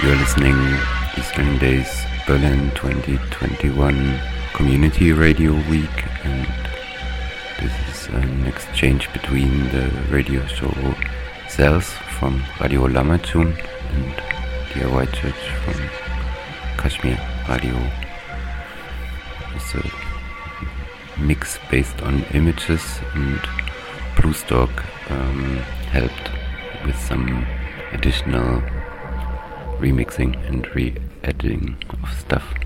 You're listening Eastern Days Berlin 2021 Community Radio Week, and this is an exchange between the radio show Cells from Radio Lamajun and DIY Church from Kashmir Radio. It's a mix based on images, and Bluestalk helped with some additional remixing and re-editing of stuff.